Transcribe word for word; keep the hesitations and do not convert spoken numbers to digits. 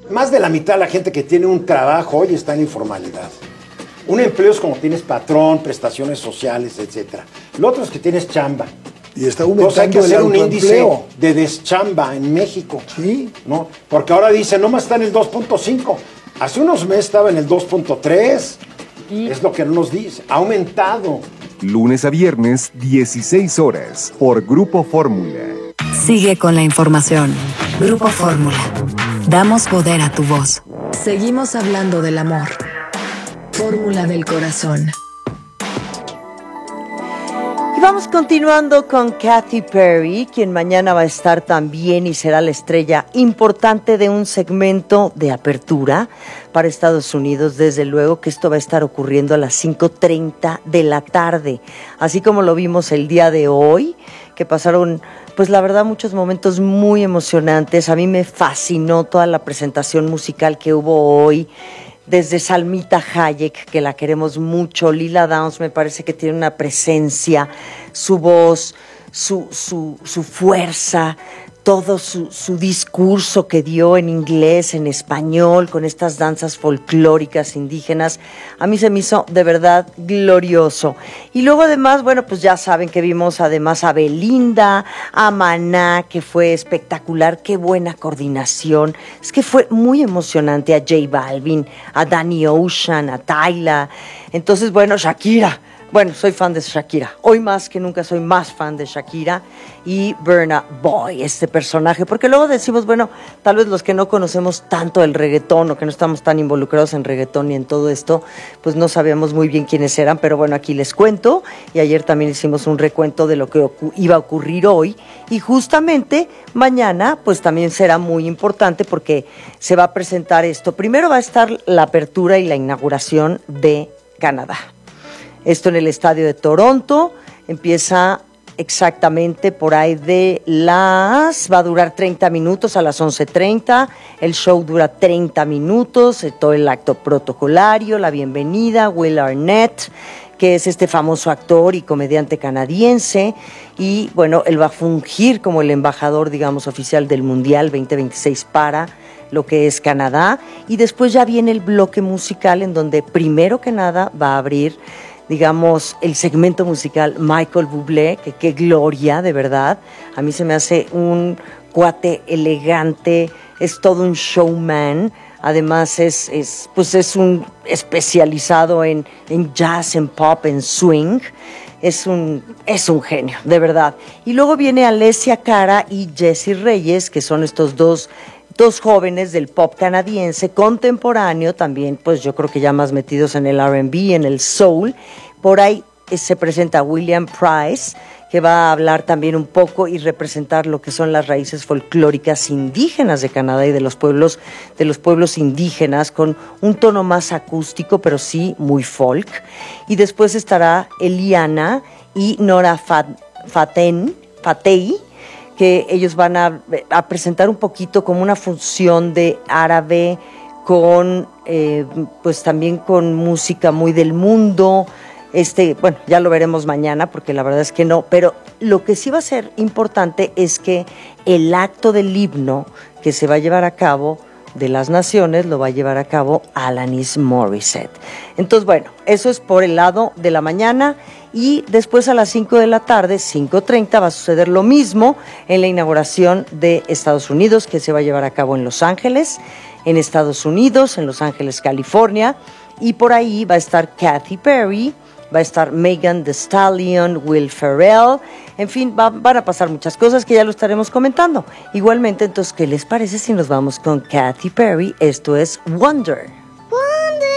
más de la mitad de la gente que tiene un trabajo hoy está en informalidad. Un empleo es como tienes patrón, prestaciones sociales, etcétera. Lo otro es que tienes chamba. Y está aumentando. Entonces hay que hacer un índice autoempleo de deschamba en México. Sí. ¿No? Porque ahora dice, no más está en el dos punto cinco. Hace unos meses estaba en el dos punto tres. ¿Y? Es lo que no nos dice. Ha aumentado. Lunes a viernes, dieciséis horas, por Grupo Fórmula. Sigue con la información. Grupo Fórmula. Damos poder a tu voz. Seguimos hablando del amor. Fórmula del corazón. Y vamos continuando con Katy Perry, quien mañana va a estar también y será la estrella importante de un segmento de apertura para Estados Unidos. Desde luego que esto va a estar ocurriendo a las cinco treinta de la tarde, así como lo vimos el día de hoy, que pasaron, pues la verdad, muchos momentos muy emocionantes. A mí me fascinó toda la presentación musical que hubo hoy. Desde Salmita Hayek, que la queremos mucho, Lila Downs me parece que tiene una presencia, su voz, su, su, su fuerza, todo su, su discurso que dio en inglés, en español, con estas danzas folclóricas indígenas, a mí se me hizo de verdad glorioso. Y luego además, bueno, pues ya saben que vimos además a Belinda, a Maná, que fue espectacular, qué buena coordinación, es que fue muy emocionante, a J Balvin, a Danny Ocean, a Tyla, entonces bueno, Shakira. Bueno, soy fan de Shakira. Hoy más que nunca soy más fan de Shakira y Burna Boy, este personaje. Porque luego decimos, bueno, tal vez los que no conocemos tanto el reggaetón o que no estamos tan involucrados en reggaetón y en todo esto, pues no sabíamos muy bien quiénes eran. Pero bueno, aquí les cuento. Y ayer también hicimos un recuento de lo que ocu- iba a ocurrir hoy. Y justamente mañana, pues también será muy importante porque se va a presentar esto. Primero va a estar la apertura y la inauguración de Canadá. Esto en el estadio de Toronto, empieza exactamente por ahí de las... va a durar treinta minutos a las once treinta, el show dura treinta minutos, todo el acto protocolario, la bienvenida, Will Arnett, que es este famoso actor y comediante canadiense, y bueno, él va a fungir como el embajador, digamos, oficial del Mundial veinte veintiséis para lo que es Canadá, y después ya viene el bloque musical en donde primero que nada va a abrir, digamos, el segmento musical Michael Bublé, que qué gloria, de verdad. A mí se me hace un cuate elegante, es todo un showman. Además es, es, pues es un especializado en, en jazz, en pop, en swing. Es un, es un genio, de verdad. Y luego viene Alessia Cara y Jessie Reyes, que son estos dos dos jóvenes del pop canadiense contemporáneo, también pues yo creo que ya más metidos en el R and B, en el soul. Por ahí se presenta William Price, que va a hablar también un poco y representar lo que son las raíces folclóricas indígenas de Canadá y de los pueblos, de los pueblos indígenas, con un tono más acústico, pero sí muy folk. Y después estará Eliana y Nora Faten, Fatei, que ellos van a, a presentar un poquito como una fusión de árabe con, eh, pues también con música muy del mundo. Este, bueno, ya lo veremos mañana porque la verdad es que no, pero lo que sí va a ser importante es que el acto del himno que se va a llevar a cabo de las naciones lo va a llevar a cabo Alanis Morissette. Entonces, bueno, eso es por el lado de la mañana. Y después a las cinco de la tarde, cinco treinta, va a suceder lo mismo en la inauguración de Estados Unidos, que se va a llevar a cabo en Los Ángeles, en Estados Unidos, en Los Ángeles, California, y por ahí va a estar Katy Perry, va a estar Megan Thee Stallion, Will Ferrell, en fin, va, van a pasar muchas cosas que ya lo estaremos comentando. Igualmente, entonces, ¿qué les parece si nos vamos con Katy Perry? Esto es Wonder.